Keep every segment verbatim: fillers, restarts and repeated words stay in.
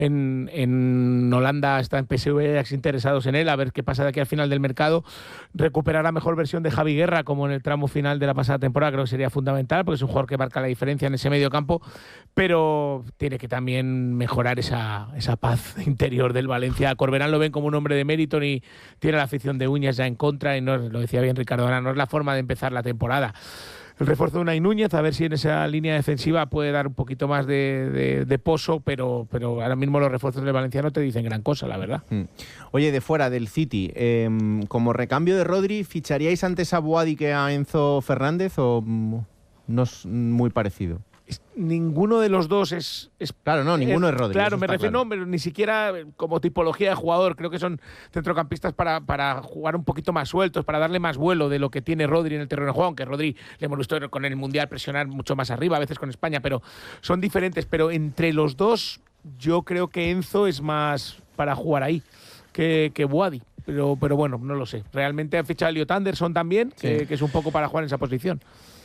en, en Holanda está en P S V Ajax interesados en él, a ver qué pasa de aquí al final del mercado. Recuperar la mejor versión de Javi Guerra, como en el tramo final de la pasada temporada, creo que sería fundamental, porque es un jugador que marca la diferencia en ese medio campo, pero tiene que también mejorar esa, esa paz interior del Valencia. Corberán lo ven como un hombre de mérito, ni tiene la afición de uñas ya en contra, y no, lo decía bien Ricardo, ahora no es la forma de empezar la temporada. El refuerzo de Unai Núñez, a ver si en esa línea defensiva puede dar un poquito más de, de, de pozo, pero, pero ahora mismo los refuerzos del Valencia no te dicen gran cosa, la verdad. Mm. Oye, de fuera del City, eh, como recambio de Rodri, ¿ficharíais antes a Boadi que a Enzo Fernández o no es muy parecido? Ninguno de los dos es... es claro, no, ninguno es, es Rodri. Claro, me refiero, claro. no, pero ni siquiera como tipología de jugador. Creo que son centrocampistas para, para jugar un poquito más sueltos, para darle más vuelo de lo que tiene Rodri en el terreno de juego, aunque Rodri le hemos visto con el Mundial presionar mucho más arriba, a veces con España, pero son diferentes. Pero entre los dos, yo creo que Enzo es más para jugar ahí que, que Boadi. Pero, pero bueno, no lo sé. Realmente han fichado a Elliot Anderson también, sí. que, que es un poco para jugar en esa posición.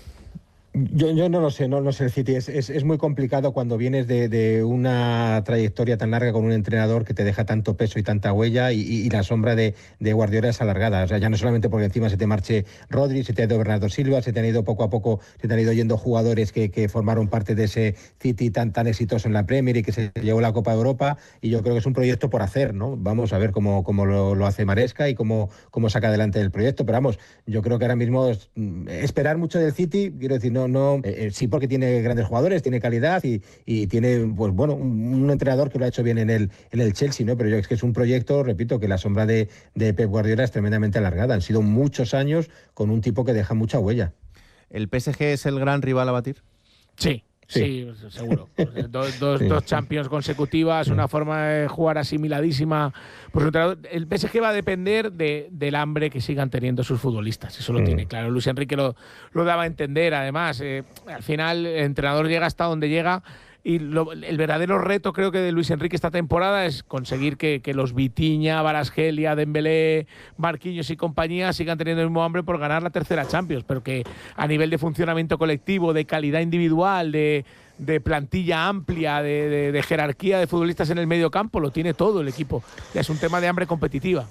Yo, yo no lo sé, no lo sé el City. Es, es, es muy complicado cuando vienes de, de una trayectoria tan larga con un entrenador que te deja tanto peso y tanta huella y, y, y la sombra de, de Guardiola es alargada. O sea, ya no solamente porque encima se te marche Rodri, se te ha ido Bernardo Silva, se te han ido poco a poco, se te han ido yendo jugadores que, que formaron parte de ese City tan, tan exitoso en la Premier y que se llevó la Copa de Europa, y yo creo que es un proyecto por hacer, ¿no? Vamos a ver cómo, cómo lo, lo hace Maresca y cómo, cómo saca adelante el proyecto, pero vamos, yo creo que ahora mismo es, esperar mucho del City, quiero decir, no No, eh, sí, porque tiene grandes jugadores, tiene calidad y, y tiene, pues bueno, un, un entrenador que lo ha hecho bien en el, en el Chelsea, ¿no? Pero yo es que es un proyecto, repito, que la sombra de, de Pep Guardiola es tremendamente alargada. Han sido muchos años con un tipo que deja mucha huella. ¿El P S G es el gran rival a batir? Sí. Sí, sí, seguro. Dos, dos, sí. dos Champions consecutivas, una forma de jugar asimiladísima. Pues el P S G va a depender de, del hambre que sigan teniendo sus futbolistas. Eso lo mm. tiene claro. Luis Enrique lo, lo daba a entender. Además, eh, al final el entrenador llega hasta donde llega. Y lo, el verdadero reto, creo que de Luis Enrique esta temporada es conseguir que, que los Vitinha, Kvaratskhelia, Dembélé, Marquinhos y compañía sigan teniendo el mismo hambre por ganar la tercera Champions, pero que a nivel de funcionamiento colectivo, de calidad individual, de, de plantilla amplia, de, de, de jerarquía de futbolistas en el medio campo, lo tiene todo el equipo. Ya es un tema de hambre competitiva.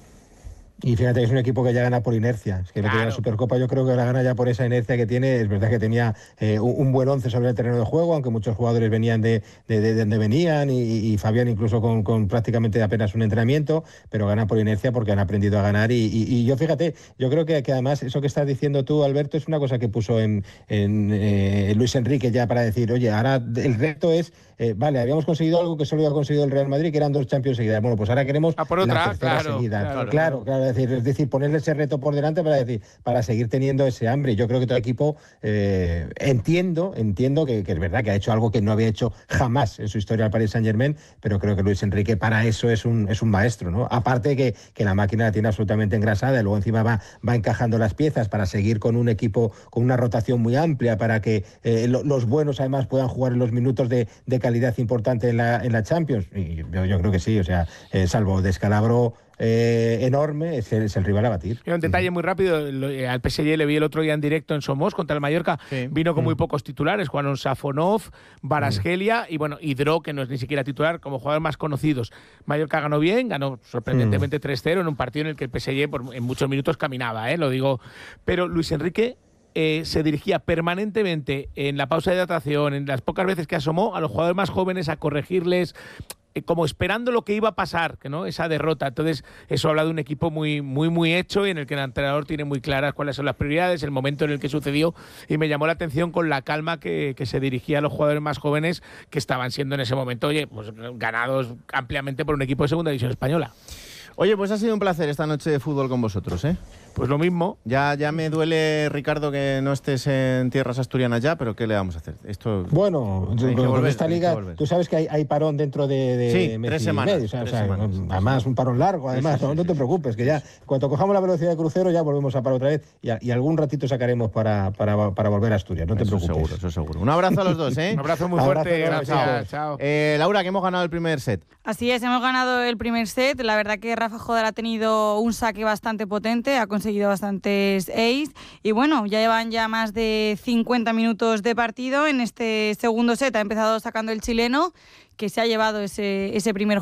Y fíjate, es un equipo que ya gana por inercia. Es que claro. La Supercopa yo creo que la gana ya por esa inercia que tiene. Es verdad que tenía eh, un buen once sobre el terreno de juego, aunque muchos jugadores venían de, de, de, de donde venían y, y Fabián incluso con, con prácticamente apenas un entrenamiento, pero gana por inercia porque han aprendido a ganar. Y, y, y yo fíjate, yo creo que, que además eso que estás diciendo tú, Alberto, es una cosa que puso en, en eh, Luis Enrique ya para decir, oye, ahora el reto es, eh, vale, habíamos conseguido algo que solo había conseguido el Real Madrid, que eran dos Champions seguidas. Bueno, pues ahora queremos a por otra, la tercera claro, seguida. Claro, claro, claro. Es decir, es decir, ponerle ese reto por delante para decir, para seguir teniendo ese hambre. Yo creo que todo el equipo eh, entiendo, entiendo que, que es verdad que ha hecho algo que no había hecho jamás en su historia al Paris Saint-Germain, pero creo que Luis Enrique para eso es un, es un maestro, ¿no? Aparte que, que la máquina la tiene absolutamente engrasada y luego encima va, va encajando las piezas para seguir con un equipo con una rotación muy amplia para que eh, lo, los buenos además puedan jugar en los minutos de, de calidad importante en la, en la Champions. Y yo, yo creo que sí, o sea, eh, salvo descalabro Eh, enorme, es el, es el rival a batir. Y un detalle muy rápido, al P S G le vi el otro día en directo en Somos contra el Mallorca, sí. vino con muy pocos titulares, jugaron Safonov, Kvaratskhelia y bueno, Hidro, que no es ni siquiera titular, como jugadores más conocidos. Mallorca ganó bien, ganó sorprendentemente tres cero en un partido en el que el P S G por, en muchos minutos caminaba, ¿eh? lo digo, pero Luis Enrique Eh, se dirigía permanentemente en la pausa de hidratación, en las pocas veces que asomó, a los jugadores más jóvenes a corregirles, eh, como esperando lo que iba a pasar, que no esa derrota. Entonces, eso habla de un equipo muy, muy, muy hecho y en el que el entrenador tiene muy claras cuáles son las prioridades, el momento en el que sucedió, y me llamó la atención con la calma que, que se dirigía a los jugadores más jóvenes que estaban siendo en ese momento, oye, pues ganados ampliamente por un equipo de segunda división española. Oye, pues ha sido un placer esta noche de fútbol con vosotros, ¿eh? Pues lo mismo. Ya, ya me duele, Ricardo, que no estés en tierras asturianas ya, pero ¿qué le vamos a hacer? Esto. Bueno, con volver, esta liga, tú sabes que hay, hay parón dentro de, de sí, mes tres y semanas, medio. O sea, tres o sea, semanas, además, tres un parón largo, además, no, no te preocupes, que ya cuando cojamos la velocidad de crucero ya volvemos a parar otra vez y, a, y algún ratito sacaremos para, para, para volver a Asturias, no te eso preocupes. Seguro, eso seguro. Un abrazo a los dos, ¿eh? Un abrazo muy abrazo, fuerte, abrazo, gracias. Chao. Eh, Laura, que hemos ganado el primer set. Así es, hemos ganado el primer set. La verdad que Rafa Jodar ha tenido un saque bastante potente, ha conseguido bastantes ace y bueno, ya llevan ya más de cincuenta minutos de partido. En este segundo set ha empezado sacando el chileno, que se ha llevado ese, ese primer